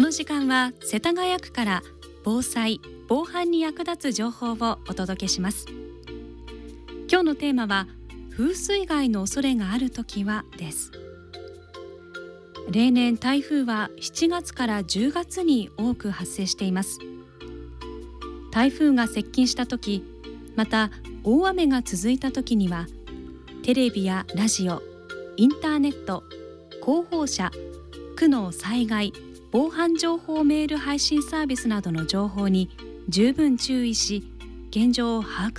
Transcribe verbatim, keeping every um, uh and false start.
の時間は世田谷区から防災・防犯に役立つ情報をお届けします。今日のテーマは風水害の恐れがあるときはです。例年台風はしちがつからじゅうがつに多く発生しています。台風が接近したとき、また大雨が続いたときにはテレビやラジオ、インターネット、広報車、区の災害・防犯情報メール配信サービスなどの情報に十分注意し、現状を把握